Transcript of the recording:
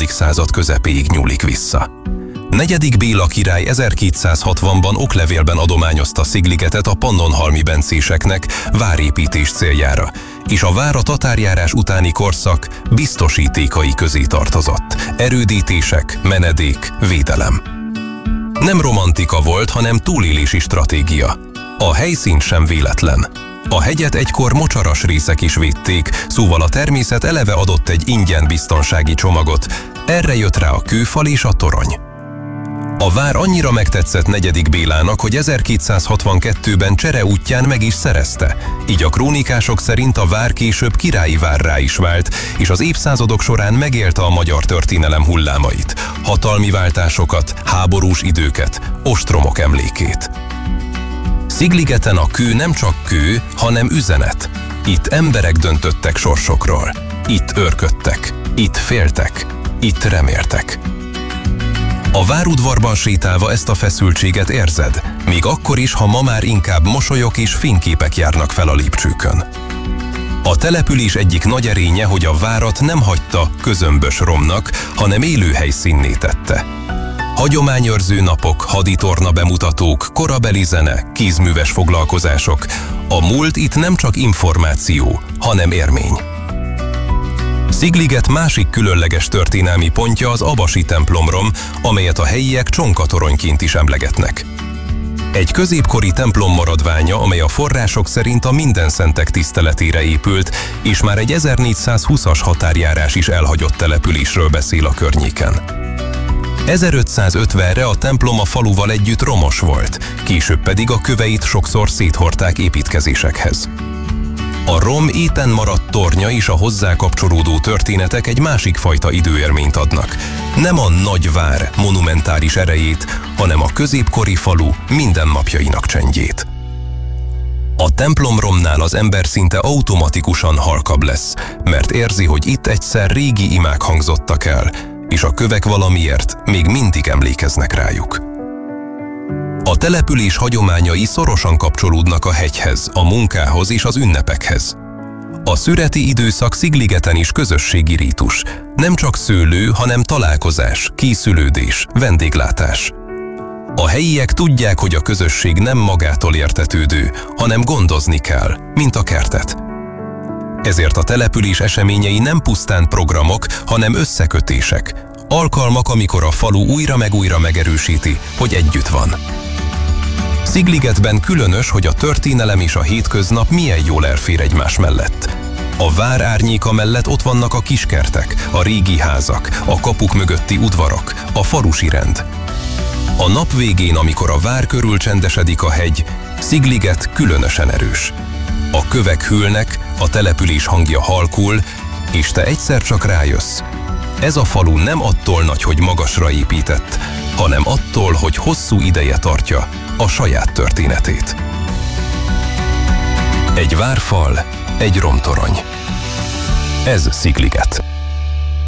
század közepéig nyúlik vissza. 4. Béla király 1260-ban oklevélben adományozta Szigligetet a pannonhalmi bencéseknek várépítés céljára, és a vár a tatárjárás utáni korszak biztosítékai közé tartozott. Erődítések, menedék, védelem. Nem romantika volt, hanem túlélési stratégia. A helyszín sem véletlen. A hegyet egykor mocsaras részek is védték, szóval a természet eleve adott egy ingyen biztonsági csomagot, erre jött rá a kőfal és a torony. A vár annyira megtetszett 4. Bélának, hogy 1262-ben csere útján meg is szerezte, így a krónikások szerint a vár később királyi várrá is vált, és az évszázadok során megélte a magyar történelem hullámait, hatalmi váltásokat, háborús időket, ostromok emlékét. Szigligeten a kő nem csak kő, hanem üzenet. Itt emberek döntöttek sorsokról. Itt őrködtek, itt féltek, itt reméltek. A várudvarban sétálva ezt a feszültséget érzed, még akkor is, ha ma már inkább mosolyok és fényképek járnak fel a lépcsőkön. A település egyik nagy erénye, hogy a várat nem hagyta közömbös romnak, hanem élőhelyszínné tette. Hagyományőrző napok, haditorna bemutatók, korabeli zene, kézműves foglalkozások. A múlt itt nem csak információ, hanem érmény. Szigliget másik különleges történelmi pontja az Abasi templomrom, amelyet a helyiek csonkatoronyként is emlegetnek. Egy középkori templom maradványa, amely a források szerint a Mindenszentek tiszteletére épült, és már egy 1420-as határjárás is elhagyott településről beszél a környéken. 1550-re a templom a faluval együtt romos volt, később pedig a köveit sokszor széthordták építkezésekhez. A rom éten maradt tornya és a hozzá kapcsolódó történetek egy másik fajta időérményt adnak. Nem a nagy vár monumentális erejét, hanem a középkori falu mindennapjainak csendjét. A templomromnál az ember szinte automatikusan halkabb lesz, mert érzi, hogy itt egyszer régi imák hangzottak el, és a kövek valamiért még mindig emlékeznek rájuk. A település hagyományai szorosan kapcsolódnak a hegyhez, a munkához és az ünnepekhez. A szüreti időszak Szigligeten is közösségi rítus, nem csak szőlő, hanem találkozás, készülődés, vendéglátás. A helyiek tudják, hogy a közösség nem magától értetődő, hanem gondozni kell, mint a kertet. Ezért a település eseményei nem pusztán programok, hanem összekötések, alkalmak, amikor a falu újra meg újra megerősíti, hogy együtt van. Szigligetben különös, hogy a történelem és a hétköznap milyen jól elfér egymás mellett. A vár árnyéka mellett ott vannak a kiskertek, a régi házak, a kapuk mögötti udvarok, a falusi rend. A nap végén, amikor a vár körül csendesedik a hegy, Szigliget különösen erős. A kövek hűlnek, a település hangja halkul, és te egyszer csak rájössz. Ez a falu nem attól nagy, hogy magasra épített, hanem attól, hogy hosszú ideje tartja a saját történetét. Egy várfal, egy romtorony. Ez Szigliget.